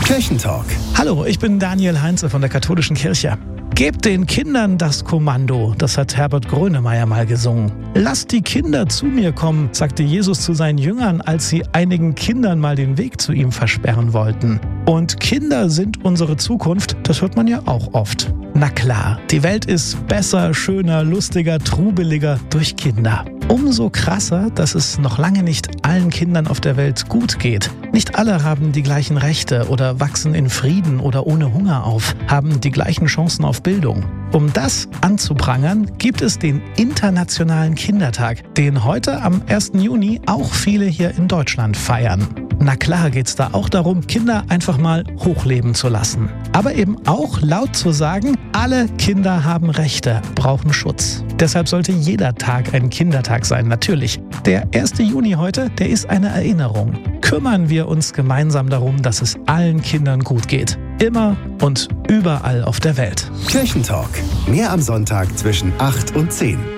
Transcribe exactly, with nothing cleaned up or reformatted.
Kirchentalk. Hallo, ich bin Daniel Heinze von der Katholischen Kirche. Gebt den Kindern das Kommando, das hat Herbert Grönemeyer mal gesungen. Lasst die Kinder zu mir kommen, sagte Jesus zu seinen Jüngern, als sie einigen Kindern mal den Weg zu ihm versperren wollten. Und Kinder sind unsere Zukunft, das hört man ja auch oft. Na klar, die Welt ist besser, schöner, lustiger, trubeliger durch Kinder. Umso krasser, dass es noch lange nicht allen Kindern auf der Welt gut geht. Nicht alle haben die gleichen Rechte oder wachsen in Frieden oder ohne Hunger auf, haben die gleichen Chancen auf Bildung. Um das anzuprangern, gibt es den Internationalen Kindertag, den heute am ersten Juni auch viele hier in Deutschland feiern. Na klar geht es da auch darum, Kinder einfach mal hochleben zu lassen. Aber eben auch laut zu sagen, alle Kinder haben Rechte, brauchen Schutz. Deshalb sollte jeder Tag ein Kindertag sein, natürlich. Der erste Juni heute, der ist eine Erinnerung. Kümmern wir uns gemeinsam darum, dass es allen Kindern gut geht. Immer und überall auf der Welt. Kirchentalk. Mehr am Sonntag zwischen acht und zehn.